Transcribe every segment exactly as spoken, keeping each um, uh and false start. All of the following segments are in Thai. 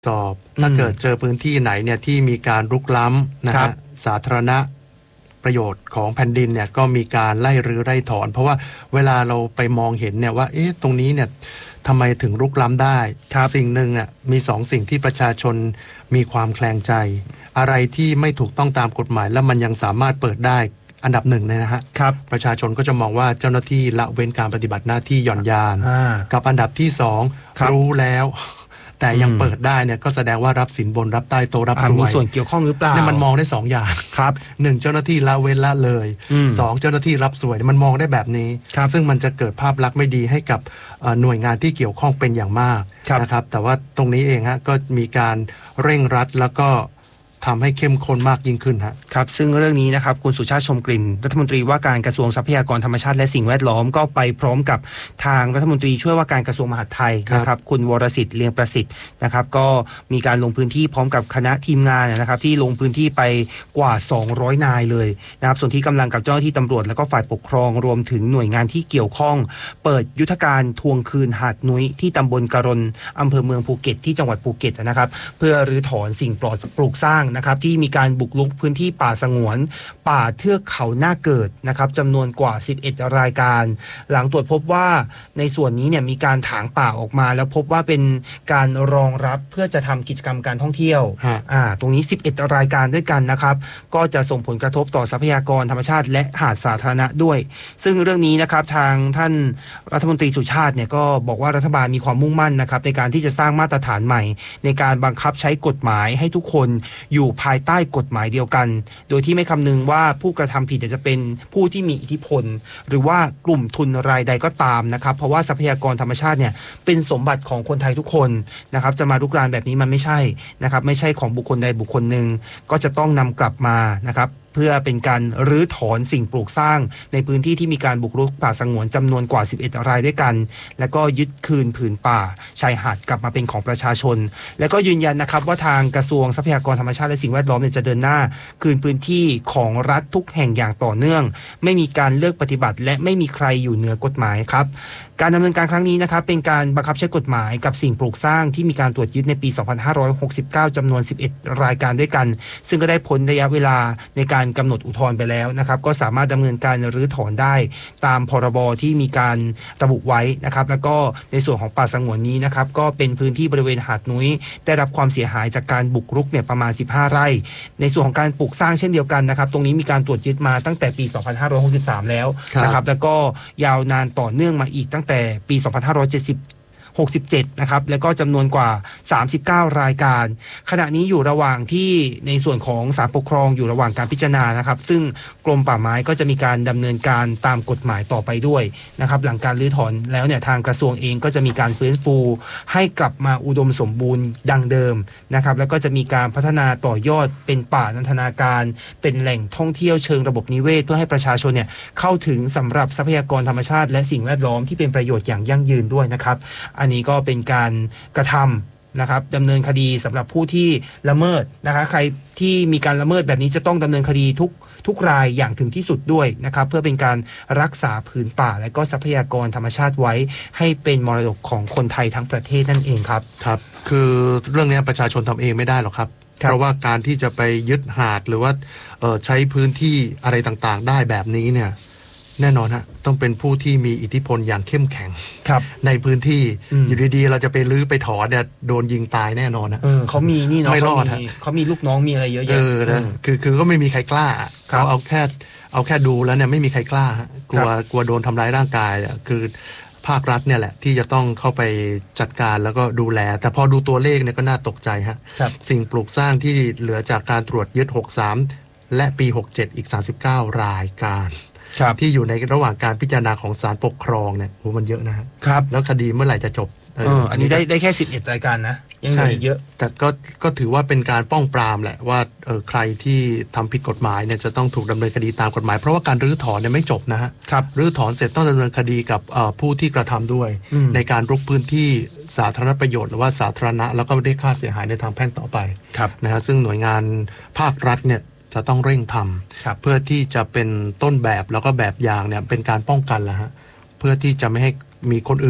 สอบถ้าเกิดเจอพื้นที่ไหนเนี่ยที่มีการรุกล้ำนะฮะสาธารณประโยชน์ของแผ่นดินเนี่ยก็มีการไล่รื้อไล่ถอนเพราะว่าเวลาเราไปมองเห็นเนี่ยว่าเอ๊ะตรงนี้เนี่ยทำไมถึงรุกล้ำได้สิ่งหนึ่งอ่ะมีสองสิ่งที่ประชาชนมีความแคลงใจอะไรที่ไม่ถูกต้องตามกฎหมายแล้วมันยังสามารถเปิดได้อันดับหนึ่งเลยนะฮะประชาชนก็จะมองว่าเจ้าหน้าที่ละเว้นการปฏิบัติหน้าที่หย่อนยานกับอันดับที่สองรู้แล้วแต่ยังเปิดได้เนี่ยก็แสดงว่ารับสินบนรับใต้โตรับสวยมีส่วนเกี่ยวข้องหรือเปล่าเนี่ยมันมองได้สองอย่างครับหนึ่งเจ้าหน้าที่ละเว้นละเลยสองเจ้าหน้าที่รับสวยมันมองได้แบบนี้ซึ่งมันจะเกิดภาพลักษณ์ไม่ดีให้กับหน่วยงานที่เกี่ยวข้องเป็นอย่างมากนะครับแต่ว่าตรงนี้เองฮะก็มีการเร่งรัดแล้วก็ทำให้เข้มข้นมากยิ่งขึ้นฮะครับซึ่งเรื่องนี้นะครับคุณสุชาติชมกลิ่นรัฐมนตรีว่าการกระทรวงทรัพยากรธรรมชาติและสิ่งแวดล้อมก็ไปพร้อมกับทางรัฐมนตรีช่วยว่าการกระทรวงมหาดไทยนะครับคุณวรสิทธิ์เลียงประสิทธิ์นะครับก็มีการลงพื้นที่พร้อมกับคณะทีมงานนะครับที่ลงพื้นที่ไปกว่าสองร้อยนายเลยนะครับส่วนที่กำลังกับเจ้าหน้าที่ตำรวจและก็ฝ่ายปกครองรวมถึงหน่วยงานที่เกี่ยวข้องเปิดยุทธการทวงคืนหาดนุ้ยที่ตำบลกะรนอำเภอเมืองภูเก็ตที่จังหวัดภูเก็ตนะครับเพื่อรื้อถอนสิ่งปลูกสร้างนะครับที่มีการบุกรุกพื้นที่ป่าสงวนป่าเทือกเขาหน้าเกิดนะครับจำนวนกว่าสิบเอ็ดรายการหลังตรวจพบว่าในส่วนนี้เนี่ยมีการถางป่าออกมาแล้วพบว่าเป็นการรองรับเพื่อจะทำกิจกรรมการท่องเที่ยวอ่าตรงนี้สิบเอ็ดรายการด้วยกันนะครับก็จะส่งผลกระทบต่อทรัพยากรธรรมชาติและหาดสาธารณะด้วยซึ่งเรื่องนี้นะครับทางท่านรัฐมนตรีสุชาติเนี่ยก็บอกว่ารัฐบาลมีความมุ่งมั่นนะครับในการที่จะสร้างมาตรฐานใหม่ในการบังคับใช้กฎหมายให้ทุกคนอยู่ภายใต้กฎหมายเดียวกันโดยที่ไม่คำนึงว่าผู้กระทำผิดจะเป็นผู้ที่มีอิทธิพลหรือว่ากลุ่มทุนรายใดก็ตามนะครับเพราะว่าทรัพยากรธรรมชาติเนี่ยเป็นสมบัติของคนไทยทุกคนนะครับจะมารุกรานแบบนี้มันไม่ใช่นะครับไม่ใช่ของบุคคลใดบุคคลหนึ่งก็จะต้องนำกลับมานะครับเพื่อเป็นการรื้อถอนสิ่งปลูกสร้างในพื้นที่ที่มีการบุกรุกป่าสงวนจำนวนกว่าสิบเอ็ดรายด้วยกันแล้วก็ยึดคืนผืนป่าชายหาดกลับมาเป็นของประชาชนแล้วก็ยืนยันนะครับว่าทางกระทรวงทรัพยากรธรรมชาติและสิ่งแวดล้อมเนี่ยจะเดินหน้าคืนพื้นที่ของรัฐทุกแห่งอย่างต่อเนื่องไม่มีการเลือกปฏิบัติและไม่มีใครอยู่เหนือกฎหมายครับการดำเนินการครั้งนี้นะครับเป็นการบังคับใช้กฎหมายกับสิ่งปลูกสร้างที่มีการตรวจยึดในปีสองพันห้าร้อยหกสิบเก้าจำนวนสิบเอ็ดรายการด้วยกันซึ่งก็ได้พ้นระยะเวลาในการกำหนดอุทธรณ์ไปแล้วนะครับก็สามารถดำเนินการรื้อถอนได้ตามพรบที่มีการระบุไว้นะครับแล้วก็ในส่วนของป่าสงวนนี้นะครับก็เป็นพื้นที่บริเวณหาดนุ้ยได้รับความเสียหายจากการบุกรุกเนี่ยประมาณสิบห้าไร่ในส่วนของการปลูกสร้างเช่นเดียวกันนะครับตรงนี้มีการตรวจยึดมาตั้งแต่ปีสองพันห้าร้อยหกสิบสามแล้วนะครับแล้วก็ยาวนานต่อเนื่องมาอีกตั้งแต่ปีสองพันห้าร้อยเจ็ดสิบหกสิบเจ็ดนะครับแล้วก็จำนวนกว่าสามสิบเก้ารายการขณะนี้อยู่ระหว่างที่ในส่วนของศาลปกครองอยู่ระหว่างการพิจารณานะครับซึ่งกรมป่าไม้ก็จะมีการดำเนินการตามกฎหมายต่อไปด้วยนะครับหลังการรื้อถอนแล้วเนี่ยทางกระทรวงเองก็จะมีการฟื้นฟูให้กลับมาอุดมสมบูรณ์ดังเดิมนะครับแล้วก็จะมีการพัฒนาต่อยอดเป็นป่านันทนาการเป็นแหล่งท่องเที่ยวเชิงระบบนิเวศเพื่อให้ประชาชนเนี่ยเข้าถึงสำหรับทรัพยากรธรรมชาติและสิ่งแวดล้อมที่เป็นประโยชน์อย่างยั่งยืนด้วยนะครับอันนี้ก็เป็นการกระทำนะครับดำเนินคดีสำหรับผู้ที่ละเมิดนะคะใครที่มีการละเมิดแบบนี้จะต้องดำเนินคดีทุกทุกรายอย่างถึงที่สุดด้วยนะครับเพื่อเป็นการรักษาผืนป่าและก็ทรัพยากรธรรมชาติไว้ให้เป็นมรดกของคนไทยทั้งประเทศนั่นเองครับครับคือเรื่องนี้ประชาชนทำเองไม่ได้หรอกครับเพราะว่าการที่จะไปยึดหาดหรือว่าใช้พื้นที่อะไรต่างๆได้แบบนี้เนี่ยแน่นอนฮะต้องเป็นผู้ที่มีอิทธิพลอย่างเข้มแข็งในพื้นที่อยู่ดีๆเราจะไปลื้อไปถอนเนี่ยโดนยิงตายแน่นอนนะเขามีนี่เนาะไม่รอดฮะเขามีลูกน้องมีอะไรเยอะแยะเออนะคือคือก็ไม่มีใครกล้าเขาเอาแค่เอาแค่ดูแล้วเนี่ยไม่มีใครกล้ากลัวกลัวโดนทำร้ายร่างกายอ่ะคือภาครัฐเนี่ยแหละที่จะต้องเข้าไปจัดการแล้วก็ดูแลแต่พอดูตัวเลขเนี่ยก็น่าตกใจฮะสิ่งปลูกสร้างที่เหลือจากการตรวจยึดหกสิบสามและปีหกสิบเจ็ดอีกสามสิบเก้ารายการที่อยู่ในระหว่างการพิจารณาของศาลปกครองเนี่ยโหมันเยอะนะครับแล้วคดีเมื่อไหร่จะจบเอออันนี้ได้ได้แค่สิบเอ็ดรายการนะยังมีเยอะแต่ก็ก็ถือว่าเป็นการป้องปรามแหละว่าเออใครที่ทำผิดกฎหมายเนี่ยจะต้องถูกดำเนินคดีตามกฎหมายเพราะว่าการรื้อถอนเนี่ยไม่จบนะฮะรื้อถอนเสร็จต้องดำเนินคดีกับผู้ที่กระทำด้วยในการรุกพื้นที่สาธารณประโยชน์หรือว่าสาธารณะแล้วก็ได้ค่าเสียหายในทางแพ่งต่อไปนะฮะซึ่งหน่วยงานภาครัฐเนี่ยจะต้องเร่งทำเพื่อที่จะเป็นต้นแบบแล้วก็แบบอย่างเนี่ยเป็นการป้องกันละฮะเพื่อที่จะไม่ให้มีคนอื่นเนี่ย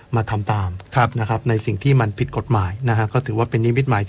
มาทำตามครับนะครับในสิ่งที่มันผิดกฎหมายนะฮะก็ถือว่าเป็นนิมิตหมาย